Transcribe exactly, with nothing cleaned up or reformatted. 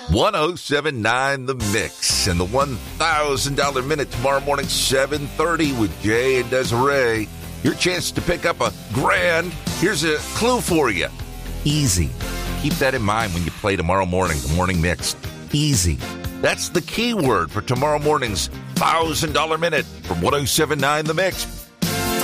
one oh seven point nine The Mix and the one thousand dollars minute tomorrow morning, seven thirty with Jay and Desiree. Your chance to pick up a grand. Here's a clue for you. Easy. Keep that in mind when you play tomorrow morning, the morning mix. Easy. That's the key word for tomorrow morning's one thousand dollars minute from one oh seven point nine The Mix.